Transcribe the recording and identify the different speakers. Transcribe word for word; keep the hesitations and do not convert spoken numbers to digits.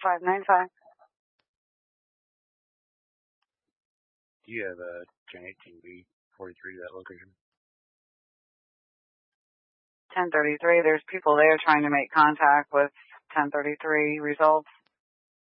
Speaker 1: five nine five.
Speaker 2: Do you have a ten eighteen B forty-three to that location?
Speaker 1: ten thirty-three, there's people there trying to make contact with ten thirty-three results.